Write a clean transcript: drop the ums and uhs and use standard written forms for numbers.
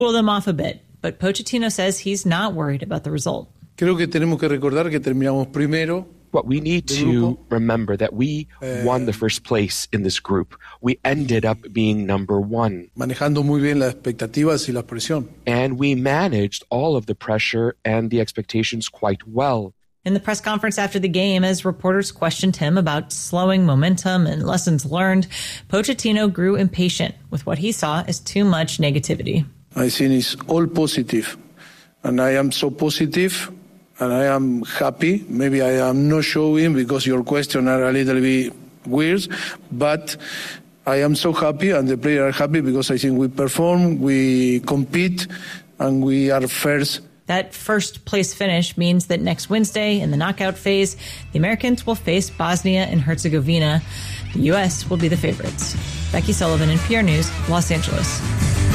cool them off a bit, but Pochettino says he's not worried about the result. Creo que tenemos que recordar que terminamos primero. What we need to remember that we won the first place in this group. We ended up being number one. Manejando muy bien las expectativas y la presión. And we managed all of the pressure and the expectations quite well. In the press conference after the game, as reporters questioned him about slowing momentum and lessons learned, Pochettino grew impatient with what he saw as too much negativity. I think it's all positive, and I am so positive, and I am happy. Maybe I am not showing because your questions are a little bit weird, but I am so happy, and the players are happy because I think we perform, we compete, and we are first. That first place finish means that next Wednesday in the knockout phase, the Americans will face Bosnia and Herzegovina. The U.S. will be the favorites. Becky Sullivan, NPR News, Los Angeles.